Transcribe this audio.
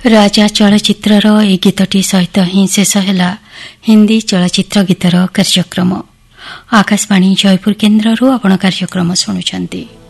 राजा चलचित्रर ए गीतटी सहित ही शेष है हिंदी चलचित्र गीतर कार्यक्रम। आकाशवाणी जयपुर केन्द्ररू आपण कार्यक्रम शुणुछंती।